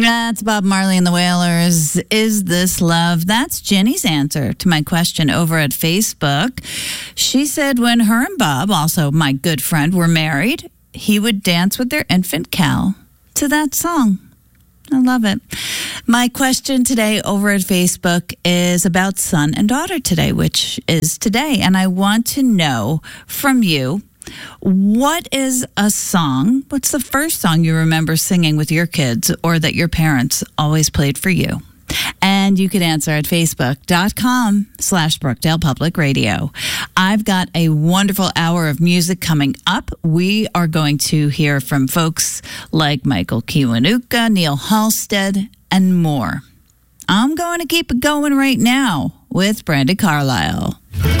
That's Bob Marley and the Wailers. Is this love? That's Jenny's answer to my question over at Facebook. She said when her and Bob, also my good friend, were married, he would dance with their infant Cal to that song. I love it. My question today over at Facebook is about son and daughter today, which is today. And I want to know from you, what is a song? What's the first song you remember singing with your kids or that your parents always played for you? And you can answer at facebook.com/Brookdale Public Radio. I've got a wonderful hour of music coming up. We are going to hear from folks like Michael Kiwanuka, Neil Halstead, and more. I'm going to keep it going right now with Brandi Carlile.